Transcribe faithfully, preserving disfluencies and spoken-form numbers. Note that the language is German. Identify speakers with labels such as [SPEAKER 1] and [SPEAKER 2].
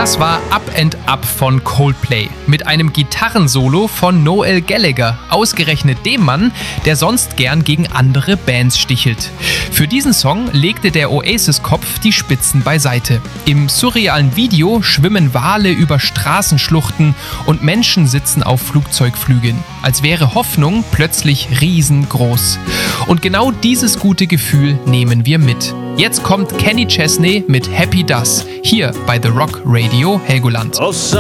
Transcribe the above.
[SPEAKER 1] Das war Up and Up von Coldplay mit einem Gitarrensolo von Noel Gallagher, ausgerechnet dem Mann, der sonst gern gegen andere Bands stichelt. Für diesen Song legte der Oasis-Kopf die Spitzen beiseite. Im surrealen Video schwimmen Wale über Straßenschluchten und Menschen sitzen auf Flugzeugflügeln, als wäre Hoffnung plötzlich riesengroß. Und genau dieses gute Gefühl nehmen wir mit. Jetzt kommt Kenny Chesney mit Happy Das, hier bei The Rock Radio Helgoland.
[SPEAKER 2] Oh,